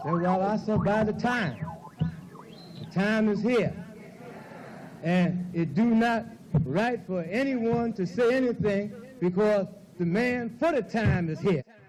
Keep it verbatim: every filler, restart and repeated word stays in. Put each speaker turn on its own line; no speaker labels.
well, I said, by the time. The time is here. And it do not right for anyone to say anything because the man for the time is here.